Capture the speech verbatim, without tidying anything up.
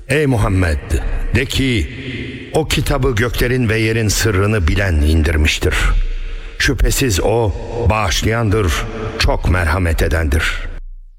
Ey Muhammed, de ki o kitabı göklerin ve yerin sırrını bilen indirmiştir. Şüphesiz o bağışlayandır, çok merhamet edendir.